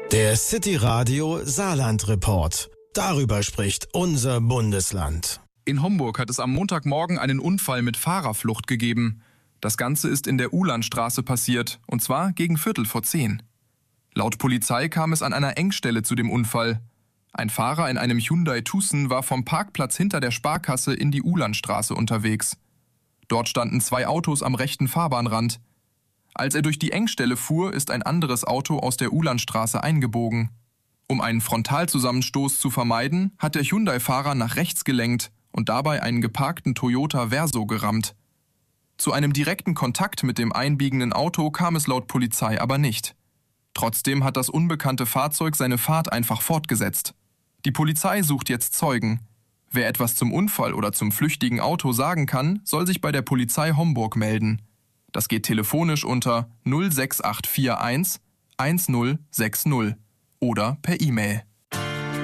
Der City Radio Saarland Report. Darüber spricht unser Bundesland. In Homburg hat es am Montagmorgen einen Unfall mit Fahrerflucht gegeben. Das Ganze ist in der Uhlandstraße passiert, und zwar gegen 9:45. Laut Polizei kam es an einer Engstelle zu dem Unfall. Ein Fahrer in einem Hyundai Tucson war vom Parkplatz hinter der Sparkasse in die Uhlandstraße unterwegs. Dort standen 2 Autos am rechten Fahrbahnrand. Als er durch die Engstelle fuhr, ist ein anderes Auto aus der Uhlandstraße eingebogen. Um einen Frontalzusammenstoß zu vermeiden, hat der Hyundai-Fahrer nach rechts gelenkt und dabei einen geparkten Toyota Verso gerammt. Zu einem direkten Kontakt mit dem einbiegenden Auto kam es laut Polizei aber nicht. Trotzdem hat das unbekannte Fahrzeug seine Fahrt einfach fortgesetzt. Die Polizei sucht jetzt Zeugen. Wer etwas zum Unfall oder zum flüchtigen Auto sagen kann, soll sich bei der Polizei Homburg melden. Das geht telefonisch unter 06841 1060 oder per E-Mail.